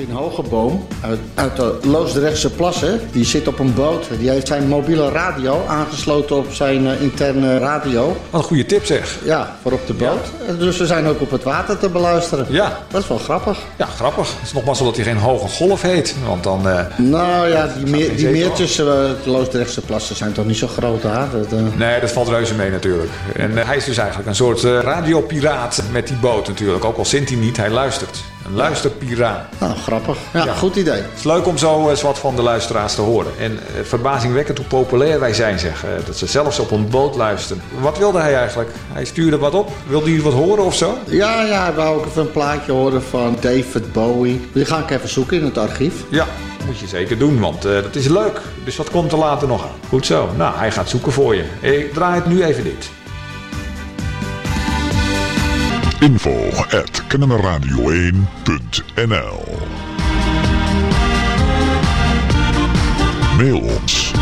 Martin Hogeboom uit de Loosdrechtse Plassen. Die zit op een boot. Die heeft zijn mobiele radio aangesloten op zijn interne radio. Wat een goede tip zeg. Ja, voor op de boot. Ja. Dus we zijn ook op het water te beluisteren. Ja. Dat is wel grappig. Ja, grappig. Het is nog maar zo dat hij geen hoge golf heet. Want dan... Nou ja, die meertjes, de Loosdrechtse Plassen zijn toch niet zo groot, hè? Nee, dat valt reuze mee natuurlijk. En hij is dus eigenlijk een soort radiopiraat met die boot natuurlijk. Ook al zingt hij niet, hij luistert. Een luisterpiraat. Nou, grappig. Ja, goed idee. Het is leuk om zo eens wat van de luisteraars te horen. En verbazingwekkend hoe populair wij zijn, zeg. Dat ze zelfs op een boot luisteren. Wat wilde hij eigenlijk? Hij stuurde wat op. Wilde hij wat horen of zo? Ja, hij wou ook even een plaatje horen van David Bowie. Die ga ik even zoeken in het archief. Ja, moet je zeker doen, want dat is leuk. Dus wat komt er later nog aan? Goed zo. Nou, hij gaat zoeken voor je. Ik draai het nu even dit. info@kennemerradio1.nl Mail ons